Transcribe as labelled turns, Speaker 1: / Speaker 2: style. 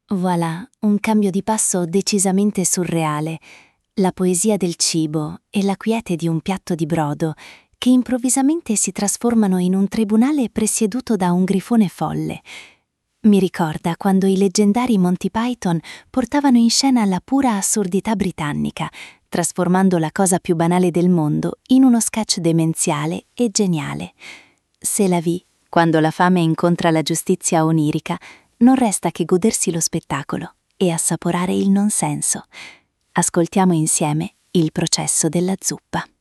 Speaker 1: Voilà, un cambio di passo decisamente surreale. La poesia del cibo e la quiete di un piatto di brodo che improvvisamente si trasformano in un tribunale presieduto da un grifone folle. Mi ricorda quando i leggendari Monty Python portavano in scena la pura assurdità britannica, trasformando la cosa più banale del mondo in uno sketch demenziale e geniale. C'est la vie, quando la fame incontra la giustizia onirica, non resta che godersi lo spettacolo e assaporare il non senso. Ascoltiamo insieme Il processo della zuppa.